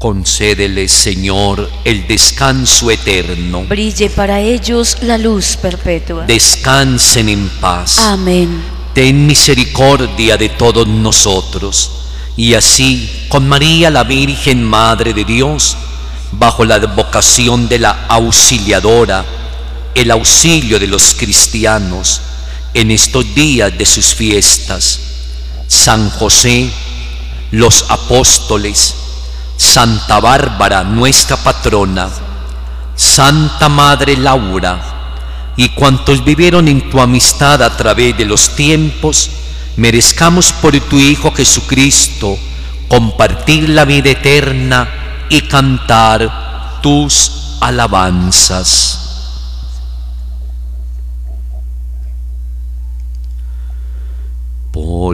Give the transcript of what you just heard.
Concédeles, Señor, el descanso eterno. Brille para ellos la luz perpetua. Descansen en paz. Amén. Ten misericordia de todos nosotros, y así, con María la Virgen Madre de Dios, bajo la advocación de la Auxiliadora, el auxilio de los cristianos, en estos días de sus fiestas, San José, los apóstoles, Santa Bárbara, nuestra patrona, Santa Madre Laura, y cuantos vivieron en tu amistad a través de los tiempos, merezcamos por tu Hijo Jesucristo compartir la vida eterna y cantar tus alabanzas. Por